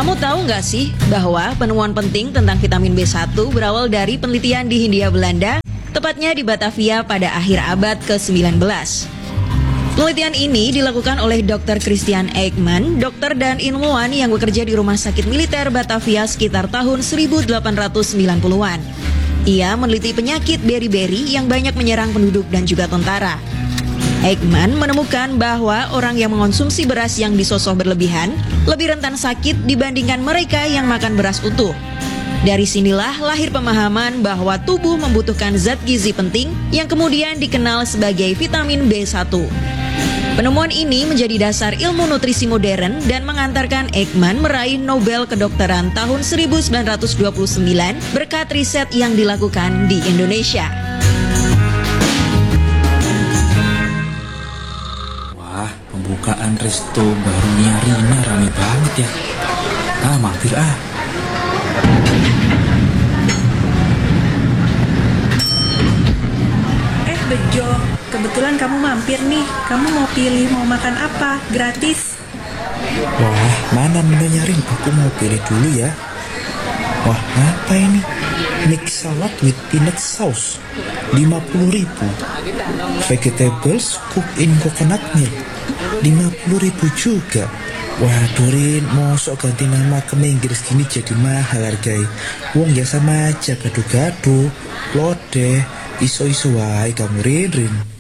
Kamu tahu nggak sih bahwa penemuan penting tentang vitamin B1 berawal dari penelitian di Hindia Belanda, tepatnya di Batavia pada akhir abad ke-19. Penelitian ini dilakukan oleh Dr. Christian Eijkman, dokter dan ilmuwan yang bekerja di Rumah Sakit Militer Batavia sekitar tahun 1890-an. Ia meneliti penyakit beri-beri yang banyak menyerang penduduk dan juga tentara. Eijkman menemukan bahwa orang yang mengonsumsi beras yang disosok berlebihan lebih rentan sakit dibandingkan mereka yang makan beras utuh. Dari sinilah lahir pemahaman bahwa tubuh membutuhkan zat gizi penting yang kemudian dikenal sebagai vitamin B1. Penemuan ini menjadi dasar ilmu nutrisi modern dan mengantarkan Eijkman meraih Nobel Kedokteran tahun 1929 berkat riset yang dilakukan di Indonesia. Pembukaan resto barunya Rina rame banget ya. Mampir ah. Bejo, kebetulan kamu mampir nih. Kamu mau pilih mau makan apa? Gratis. Wah, mana menunya Rin? Aku mau pilih dulu ya. Wah, apa ini? Mix salad with peanut sauce 50.000. Vegetables cooked in coconut milk 50.000 juga. Waduh Rin, mosok ganti nama ke Inggris gini jadi mahal hargai. Wong ya sama aja, gado-gado, lodeh, iso-iso wae kamu Rin.